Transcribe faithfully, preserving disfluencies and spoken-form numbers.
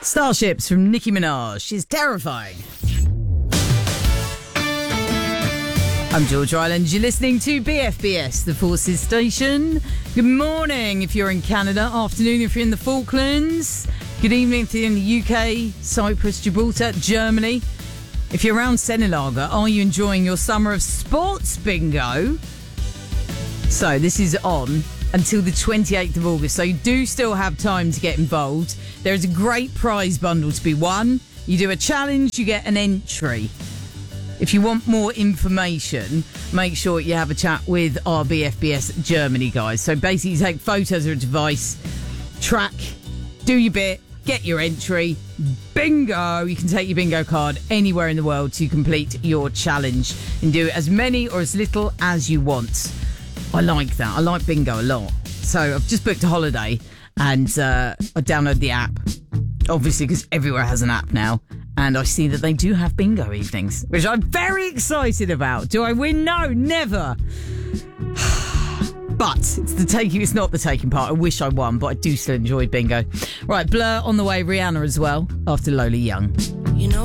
Starships from Nicki Minaj. She's terrifying. I'm George Island. You're listening to B F B S, the Forces Station. Good morning if you're in Canada. Afternoon if you're in the Falklands. Good evening if you're in the U K, Cyprus, Gibraltar, Germany. If you're around Senelaga, are you enjoying your summer of sports bingo? So this is on until the twenty-eighth of August, so you do still have time to get involved. There is a great prize bundle to be won. You do a challenge, you get an entry. If you want more information, make sure you have a chat with our B F B S Germany guys. So basically you take photos of a device, track, do your bit, get your entry, bingo! You can take your bingo card anywhere in the world to complete your challenge and do as many or as little as you want. I like that. I like bingo a lot. So I've just booked a holiday and uh, I downloaded the app, obviously because everywhere has an app now. And I see that they do have bingo evenings, which I'm very excited about. Do I win? No, never. But it's the taking. It's not the taking part. I wish I won, but I do still enjoy bingo. Right, Blur on the way. Rihanna as well after Lola Young. You know.